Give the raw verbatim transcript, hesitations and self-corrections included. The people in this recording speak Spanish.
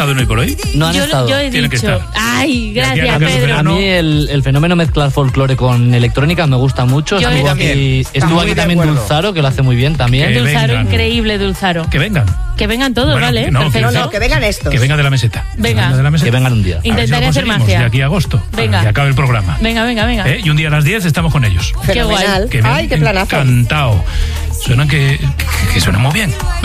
estado en Hoy por Hoy? No han yo, estado. yo he Tienen que dicho. estar. Ay, Y aquí gracias, a la Pedro. A no. mí el, el fenómeno mezclar folclore con electrónica me gusta mucho. Yo Estuvo también. aquí, Está estuvo muy aquí de también acuerdo. Dulzaro, que lo hace muy bien también. Que Dulzaro, vengan. increíble, Dulzaro. Que vengan. Que vengan todos, Bueno, ¿vale? que no, Perfecto. No, no, que vengan estos. Que venga de la meseta. Venga. De la meseta. Que vengan un día. A ver si lo Intentaré hacer conseguimos magia. De aquí a agosto. Venga. Que acabe el programa. Venga, venga, venga. ¿Eh? Y un día a las diez estamos con ellos. Qué guay. Fenomenal. Que me Ay, qué han planazo. encantado. Suenan que, que, que suenan muy bien.